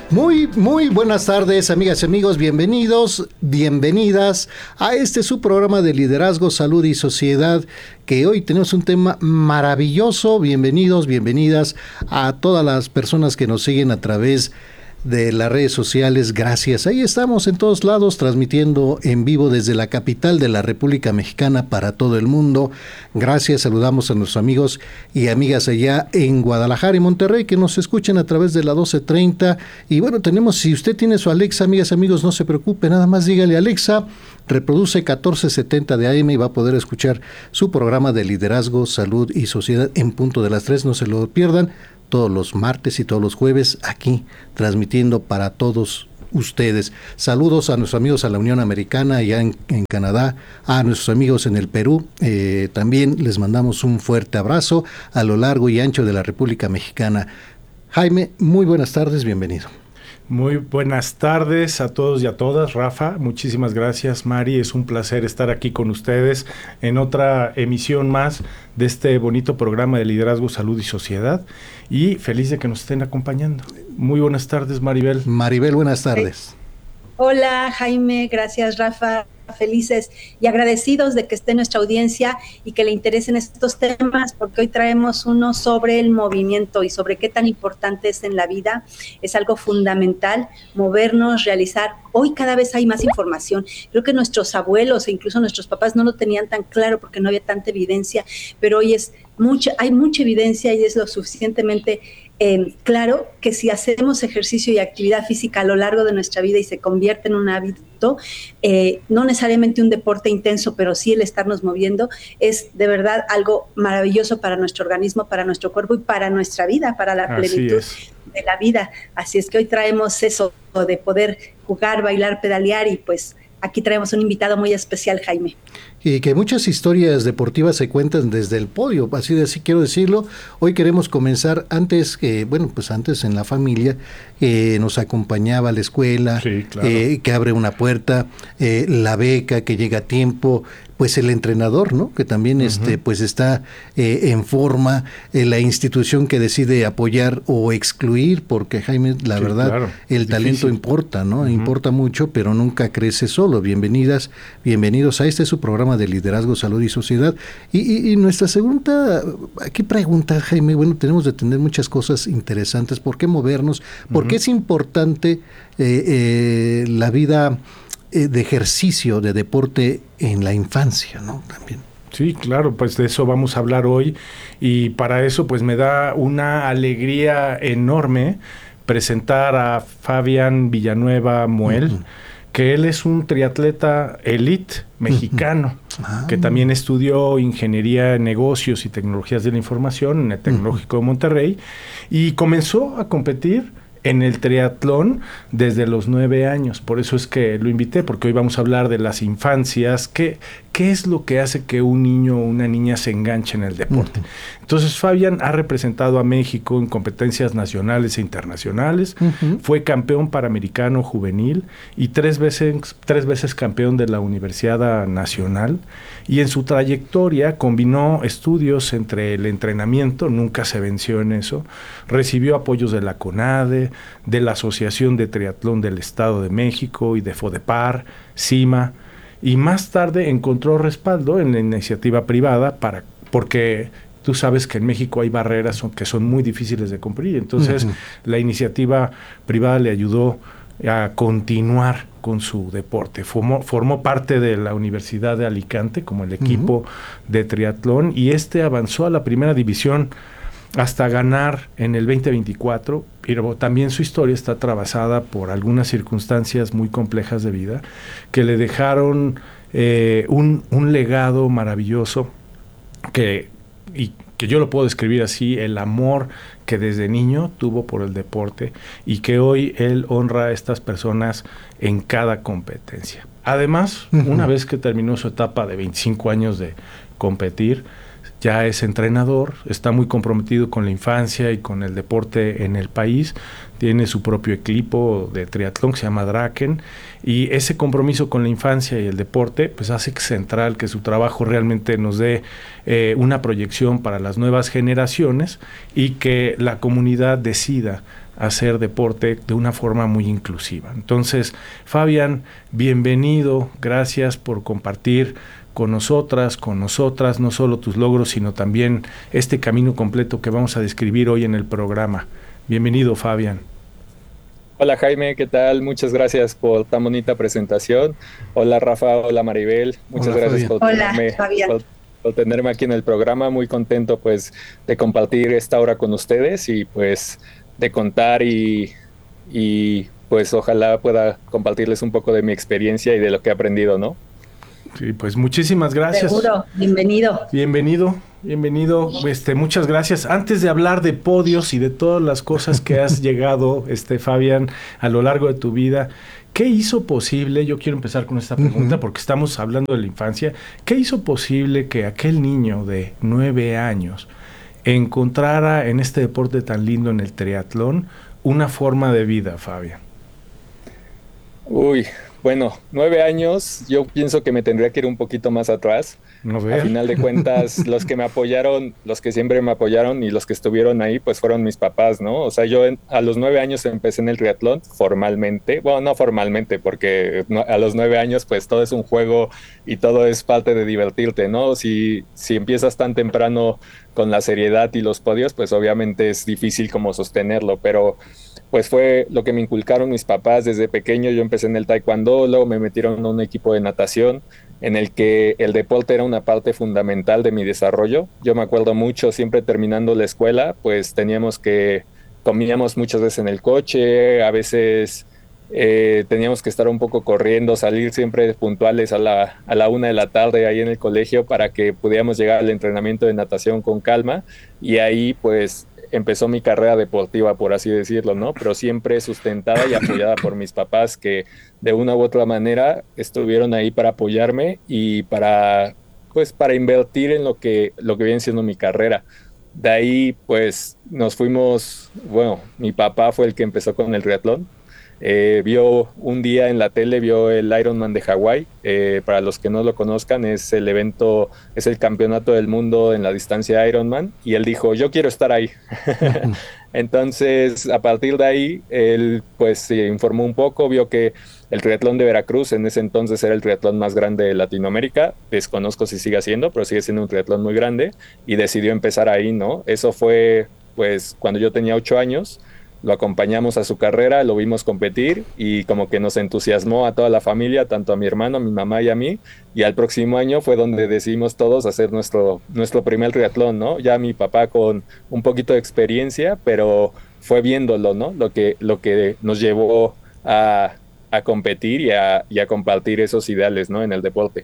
Muy buenas tardes, amigas y amigos, bienvenidos, bienvenidas a su programa de liderazgo, salud y sociedad, que hoy tenemos un tema maravilloso. Bienvenidos, bienvenidas a todas las personas que nos siguen a través de las redes sociales. Gracias. Ahí estamos en todos lados transmitiendo en vivo desde la capital de la República Mexicana para todo el mundo. Gracias. Saludamos a nuestros amigos y amigas allá en Guadalajara y Monterrey que nos escuchan a través de la 1230. Y bueno, si usted tiene su Alexa, amigas, amigos, no se preocupe, nada más dígale: Alexa, reproduce 1470 de AM y va a poder escuchar su programa de liderazgo, salud y sociedad en punto de las 3. No se lo pierdan, todos los martes y todos los jueves aquí transmitiendo para todos ustedes. Saludos a nuestros amigos a la Unión Americana, allá en Canadá, a nuestros amigos en el Perú. También les mandamos un fuerte abrazo a lo largo y ancho de la República Mexicana. Jaime, muy buenas tardes, bienvenido. Muy buenas tardes a todos y a todas. Rafa, muchísimas gracias. Mari, es un placer estar aquí con ustedes en otra emisión más de este bonito programa de liderazgo, salud y sociedad, y feliz de que nos estén acompañando. Muy buenas tardes, Maribel. Maribel, buenas tardes. Hola, Jaime, gracias, Rafa. Felices y agradecidos de que esté nuestra audiencia y que le interesen estos temas, porque hoy traemos uno sobre el movimiento y sobre qué tan importante es en la vida. Es algo fundamental movernos, realizar. Hoy cada vez hay más información. Creo que nuestros abuelos e incluso nuestros papás no lo tenían tan claro porque no había tanta evidencia, pero hoy hay mucha evidencia y es lo suficientemente claro que si hacemos ejercicio y actividad física a lo largo de nuestra vida y se convierte en un hábito, no necesariamente un deporte intenso, pero sí el estarnos moviendo, es de verdad algo maravilloso para nuestro organismo, para nuestro cuerpo y para nuestra vida, para la plenitud de la vida. Así es que hoy traemos eso de poder jugar, bailar, pedalear, y pues aquí traemos un invitado muy especial, Jaime. Y que muchas historias deportivas se cuentan desde el podio, así quiero decirlo. Hoy queremos comenzar antes en la familia, nos acompañaba a la escuela, sí, claro, que abre una puerta, la beca que llega a tiempo, pues el entrenador, ¿no? Que también pues está en forma, la institución que decide apoyar o excluir, porque Jaime, la verdad, claro, el talento importa, ¿no? Importa mucho, pero nunca crece solo. Bienvenidas, bienvenidos a su programa de liderazgo, salud y sociedad. Y nuestra segunda pregunta, Jaime, bueno, tenemos de tener muchas cosas interesantes. ¿Por qué movernos? ¿Por qué es importante la vida de ejercicio, de deporte en la infancia, ¿no? También. Sí, claro, pues de eso vamos a hablar hoy, y para eso pues me da una alegría enorme presentar a Fabián Villanueva Moel, que él es un triatleta elite mexicano, que también estudió ingeniería en negocios y tecnologías de la información en el Tecnológico de Monterrey, y comenzó a competir en el triatlón desde los 9 años. Por eso es que lo invité, porque hoy vamos a hablar de las infancias. ¿Qué es lo que hace que un niño o una niña se enganche en el deporte? Entonces, Fabián ha representado a México en competencias nacionales e internacionales. Fue campeón panamericano juvenil y 3 veces campeón de la Universidad Nacional. Y en su trayectoria combinó estudios entre el entrenamiento, nunca se venció en eso. Recibió apoyos de la CONADE, de la Asociación de Triatlón del Estado de México y de FODEPAR, CIMA, y más tarde encontró respaldo en la iniciativa privada porque tú sabes que en México hay barreras que son muy difíciles de cumplir. Entonces, la iniciativa privada le ayudó a continuar con su deporte. Formó parte de la Universidad de Alicante como el equipo de triatlón, y avanzó a la primera división hasta ganar en el 2024, pero también su historia está atravesada por algunas circunstancias muy complejas de vida que le dejaron un legado maravilloso que yo lo puedo describir así: el amor que desde niño tuvo por el deporte, y que hoy él honra a estas personas en cada competencia. Además, una vez que terminó su etapa de 25 años de competir, ya es entrenador, está muy comprometido con la infancia y con el deporte en el país, tiene su propio equipo de triatlón que se llama Draken, y ese compromiso con la infancia y el deporte pues hace central que su trabajo realmente nos dé una proyección para las nuevas generaciones, y que la comunidad decida hacer deporte de una forma muy inclusiva. Entonces, Fabián, bienvenido, gracias por compartir con nosotras, no solo tus logros, sino también este camino completo que vamos a describir hoy en el programa. Bienvenido, Fabián. Hola Jaime, ¿qué tal? Muchas gracias por tan bonita presentación. Hola Rafa, hola Maribel, muchas gracias por tenerme aquí en el programa. Muy contento pues de compartir esta hora con ustedes y pues de contar y pues ojalá pueda compartirles un poco de mi experiencia y de lo que he aprendido, ¿no? Sí, pues muchísimas gracias. Seguro, bienvenido. Bienvenido. Muchas gracias. Antes de hablar de podios y de todas las cosas que has llegado, Fabián, a lo largo de tu vida, ¿qué hizo posible? Yo quiero empezar con esta pregunta porque estamos hablando de la infancia. ¿Qué hizo posible que aquel niño de 9 años encontrara en este deporte tan lindo, en el triatlón, una forma de vida, Fabián? Uy, bueno, 9 años, yo pienso que me tendría que ir un poquito más atrás. A final de cuentas, los que me apoyaron, los que siempre me apoyaron y los que estuvieron ahí, pues fueron mis papás, ¿no? O sea, yo a los 9 años empecé en el triatlón formalmente, bueno, no formalmente, porque a los 9 años, pues todo es un juego y todo es parte de divertirte, ¿no? Si empiezas tan temprano con la seriedad y los podios, pues obviamente es difícil como sostenerlo, pero pues fue lo que me inculcaron mis papás desde pequeño. Yo empecé en el taekwondo, luego me metieron a un equipo de natación en el que el deporte era una parte fundamental de mi desarrollo. Yo me acuerdo mucho, siempre terminando la escuela, pues comíamos muchas veces en el coche, a veces teníamos que estar un poco corriendo, salir siempre puntuales a la 1 de la tarde ahí en el colegio para que pudiéramos llegar al entrenamiento de natación con calma, y ahí pues empezó mi carrera deportiva, por así decirlo, ¿no? Pero siempre sustentada y apoyada por mis papás, que de una u otra manera estuvieron ahí para apoyarme y para invertir en lo que viene siendo mi carrera. De ahí, pues, nos fuimos, bueno, mi papá fue el que empezó con el triatlón. Vio un día en la tele, vio el Ironman de Hawái. Para los que no lo conozcan, es el evento, es el campeonato del mundo en la distancia Ironman, y él dijo, yo quiero estar ahí. Entonces, a partir de ahí, él pues se informó un poco, vio que el triatlón de Veracruz en ese entonces era el triatlón más grande de Latinoamérica. Desconozco si sigue siendo, pero sigue siendo un triatlón muy grande, y decidió empezar ahí, ¿no? Eso fue pues cuando yo tenía 8 años. Lo acompañamos a su carrera, lo vimos competir y como que nos entusiasmó a toda la familia, tanto a mi hermano, a mi mamá y a mí, y al próximo año fue donde decidimos todos hacer nuestro primer triatlón, ¿no? Ya mi papá con un poquito de experiencia, pero fue viéndolo, ¿no? Lo que nos llevó a competir y a compartir esos ideales, ¿no? En el deporte.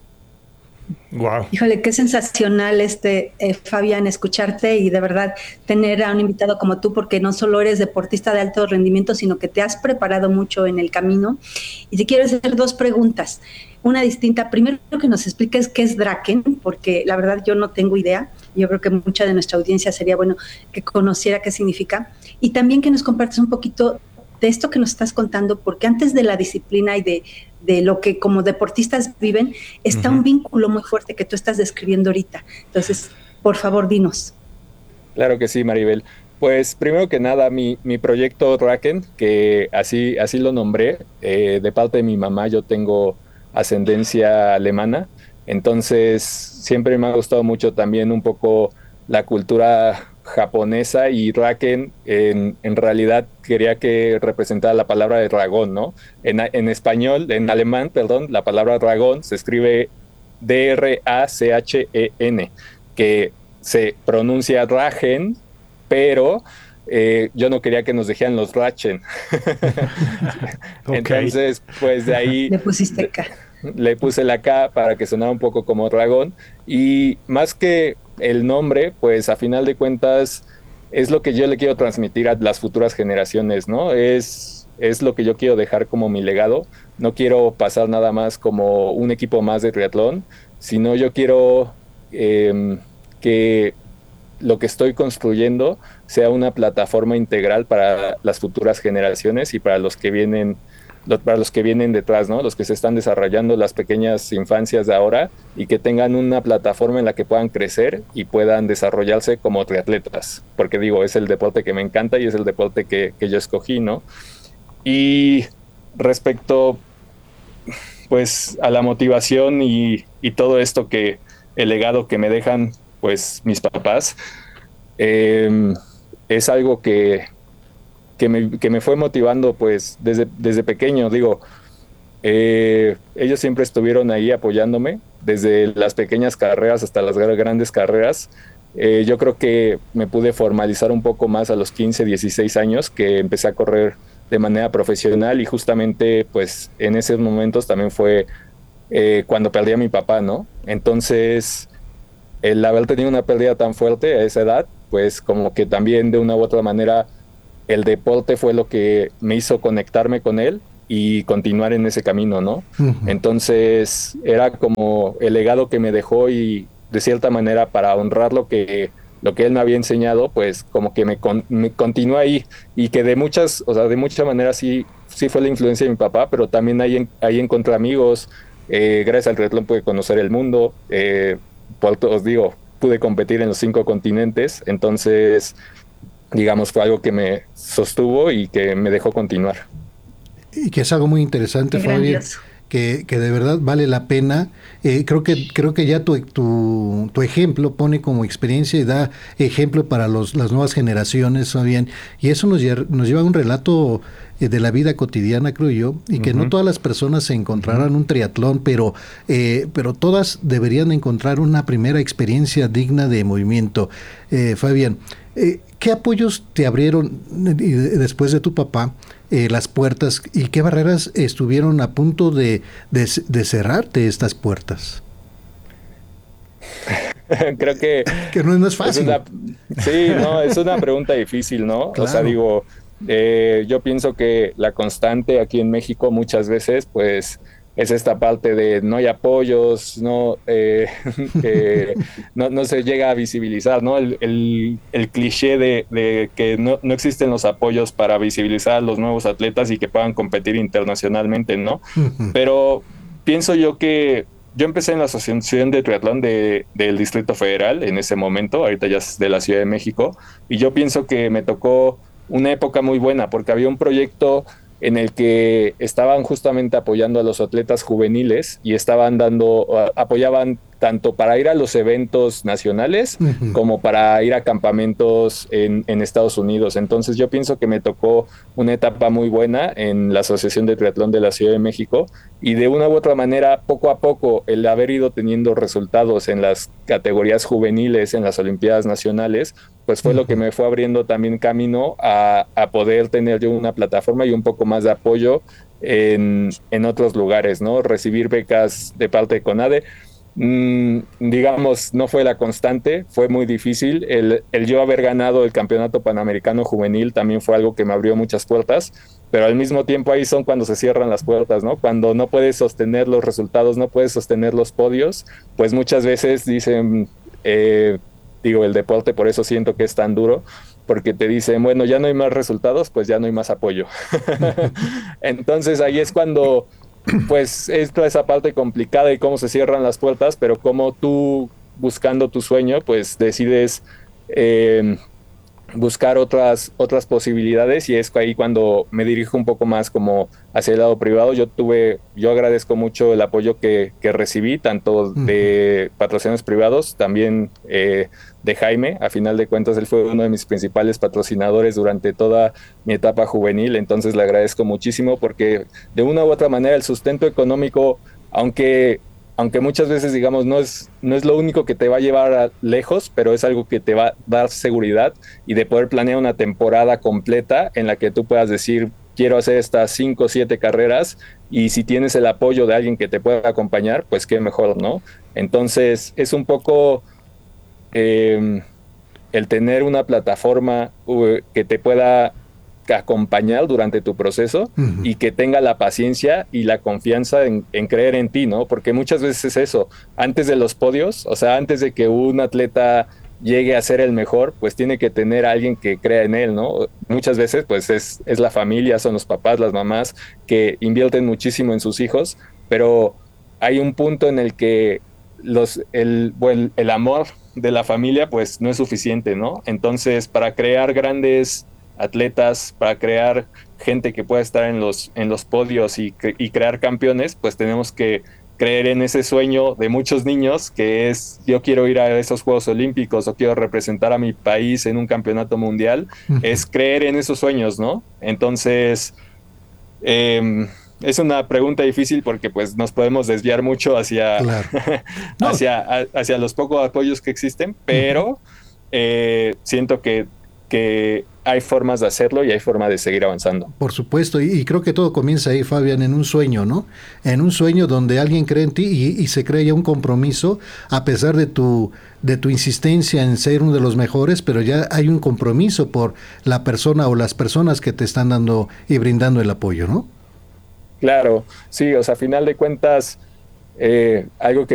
Wow. Híjole, qué sensacional Fabián, escucharte y de verdad tener a un invitado como tú, porque no solo eres deportista de alto rendimiento, sino que te has preparado mucho en el camino. Y te quiero hacer 2 preguntas, una distinta. Primero, que nos expliques qué es Draken, porque la verdad yo no tengo idea. Yo creo que mucha de nuestra audiencia sería bueno que conociera qué significa. Y también que nos compartas un poquito de esto que nos estás contando, porque antes de la disciplina y de lo que como deportistas viven, está un vínculo muy fuerte que tú estás describiendo ahorita. Entonces, por favor, dinos. Claro que sí, Maribel. Pues primero que nada, mi proyecto Draken, que así lo nombré, de parte de mi mamá. Yo tengo ascendencia alemana, entonces siempre me ha gustado mucho también un poco la cultura japonesa, y Draken en realidad quería que representara la palabra de dragón, ¿no? En español, en alemán, perdón, la palabra dragón se escribe D-R-A-C-H-E-N, que se pronuncia Drachen, pero yo no quería que nos dijeran los Drachen. Okay. Entonces, pues de ahí le pusiste K. Le puse la K para que sonara un poco como dragón, y más que el nombre, pues a final de cuentas es lo que yo le quiero transmitir a las futuras generaciones, ¿no? Es lo que yo quiero dejar como mi legado. No quiero pasar nada más como un equipo más de triatlón, sino yo quiero que lo que estoy construyendo sea una plataforma integral para las futuras generaciones y para los que vienen para los que vienen detrás, ¿no? Los que se están desarrollando, las pequeñas infancias de ahora, y que tengan una plataforma en la que puedan crecer y puedan desarrollarse como triatletas, porque digo, es el deporte que me encanta y es el deporte que yo escogí, ¿no? Y respecto, pues, a la motivación y todo esto el legado que me dejan, pues, mis papás, es algo que me fue motivando, pues, desde pequeño. Digo, ellos siempre estuvieron ahí apoyándome, desde las pequeñas carreras hasta las grandes carreras. Yo creo que me pude formalizar un poco más a los 15, 16 años, que empecé a correr de manera profesional, y justamente, pues, en esos momentos también fue cuando perdí a mi papá, ¿no? Entonces, el haber tenido una pérdida tan fuerte a esa edad, pues, como que también de una u otra manera el deporte fue lo que me hizo conectarme con él y continuar en ese camino, ¿no? Uh-huh. Entonces, era como el legado que me dejó, y de cierta manera, para honrar lo que él me había enseñado, pues como que me continuó ahí, y que de mucha manera sí fue la influencia de mi papá, pero también ahí encontré amigos. Gracias al triatlón pude conocer el mundo, os digo, pude competir en los 5 continentes, entonces, digamos, fue algo que me sostuvo y que me dejó continuar. Y que es algo muy interesante, Fabián, que de verdad vale la pena. Creo que ya tu ejemplo pone como experiencia y da ejemplo para las nuevas generaciones, Fabián, y eso nos lleva a un relato de la vida cotidiana, creo yo, y que no todas las personas se encontrarán un triatlón, pero todas deberían encontrar una primera experiencia digna de movimiento. Fabián, ¿qué apoyos te abrieron después de tu papá las puertas, y qué barreras estuvieron a punto de cerrarte estas puertas? Creo que no es fácil. Es una pregunta difícil, ¿no? Claro. O sea, digo, yo pienso que la constante aquí en México muchas veces, pues, es esta parte de no hay apoyos, no se llega a visibilizar, ¿no? El cliché de que no existen los apoyos para visibilizar a los nuevos atletas y que puedan competir internacionalmente, ¿no? Uh-huh. Pero pienso yo que yo empecé en la Asociación de Triatlón del Distrito Federal en ese momento, ahorita ya es de la Ciudad de México, y yo pienso que me tocó una época muy buena, porque había un proyecto en el que estaban justamente apoyando a los atletas juveniles y apoyaban tanto para ir a los eventos nacionales uh-huh. como para ir a campamentos en Estados Unidos. Entonces yo pienso que me tocó una etapa muy buena en la Asociación de Triatlón de la Ciudad de México, y de una u otra manera, poco a poco, el haber ido teniendo resultados en las categorías juveniles, en las Olimpiadas Nacionales, pues fue uh-huh. lo que me fue abriendo también camino a poder tener yo una plataforma y un poco más de apoyo en otros lugares, ¿no? Recibir becas de parte de CONADE, digamos, no fue la constante, fue muy difícil. El yo haber ganado el Campeonato Panamericano Juvenil también fue algo que me abrió muchas puertas, pero al mismo tiempo ahí son cuando se cierran las puertas, ¿no? Cuando no puedes sostener los resultados, no puedes sostener los podios, pues muchas veces dicen, el deporte, por eso siento que es tan duro, porque te dicen, bueno, ya no hay más resultados, pues ya no hay más apoyo. Entonces ahí es cuando, pues, es toda esa parte complicada y cómo se cierran las puertas, pero cómo tú, buscando tu sueño, pues decides buscar otras posibilidades, y es ahí cuando me dirijo un poco más como hacia el lado privado. Yo agradezco mucho el apoyo que recibí, tanto de patrocinadores privados, también de Jaime. A final de cuentas, él fue uno de mis principales patrocinadores durante toda mi etapa juvenil, entonces le agradezco muchísimo, porque de una u otra manera el sustento económico, aunque muchas veces, digamos, no es lo único que te va a llevar lejos, pero es algo que te va a dar seguridad, y de poder planear una temporada completa en la que tú puedas decir, quiero hacer estas 5 o 7 carreras, y si tienes el apoyo de alguien que te pueda acompañar, pues qué mejor, ¿no? Entonces es un poco el tener una plataforma que te pueda acompañar durante tu proceso uh-huh. y que tenga la paciencia y la confianza en creer en ti, ¿no? Porque muchas veces es eso, antes de los podios, o sea, antes de que un atleta llegue a ser el mejor, pues tiene que tener a alguien que crea en él, ¿no? Muchas veces, pues es la familia, son los papás, las mamás, que invierten muchísimo en sus hijos, pero hay un punto en el que el amor de la familia, pues no es suficiente, ¿no? Entonces, para crear grandes atletas, para crear gente que pueda estar en los podios y crear campeones, pues tenemos que creer en ese sueño de muchos niños, que es: yo quiero ir a esos Juegos Olímpicos o quiero representar a mi país en un campeonato mundial. Es creer en esos sueños, ¿no? Entonces, es una pregunta difícil porque pues nos podemos desviar mucho hacia, claro. No. hacia los pocos apoyos que existen, pero siento que hay formas de hacerlo y hay forma de seguir avanzando. Por supuesto, y creo que todo comienza ahí, Fabián, en un sueño, ¿no? En un sueño donde alguien cree en ti y se crea ya un compromiso, a pesar de tu insistencia en ser uno de los mejores, pero ya hay un compromiso por la persona o las personas que te están dando y brindando el apoyo, ¿no? Claro, sí, o sea, a final de cuentas, algo que